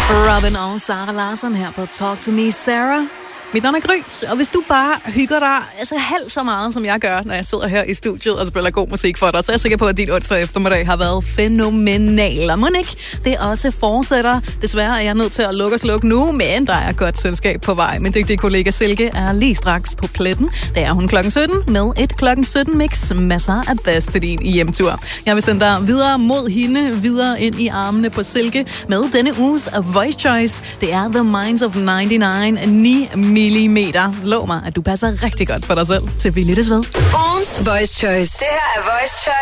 Robin og Sara Larsson her på Talk to Me, Sarah. Mit navn er Gry, og hvis du bare hygger dig halvt så meget, som jeg gør, når jeg sidder her i studiet og spiller god musik for dig, så er jeg sikker på, at dit onsdag eftermiddag har været fænomenal. Og må ikke, det også fortsætter. Desværre er jeg nødt til at lukke og slukke nu, men der er godt selskab på vej. Min dygtige kollega Silke er lige straks på pletten. Det er hun klokken 17 med et klokken 17 mix. Masser af bedst til din hjemtur. Jeg vil sende dig videre mod hende, videre ind i armene på Silke med denne uges Voice Choice. Det er The Minds of 99, 9 millimeter. Lov mig, at du passer rigtig godt for dig selv til vi lyttes ved. Ugens Voice Choice. Det her er Voice Choice.